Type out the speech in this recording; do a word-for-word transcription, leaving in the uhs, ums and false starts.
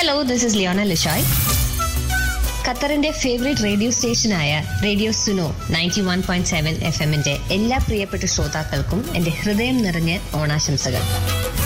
Hello, this is Leona Lishoy. ഖത്തറിന്റെ favourite radio സ്റ്റേഷനായ radio Suno ninety one point seven F എമ്മിന്റെ എല്ലാ പ്രിയപ്പെട്ട ശ്രോതാക്കൾക്കും എന്റെ ഹൃദയം നിറഞ്ഞ ഓണാശംസകൾ.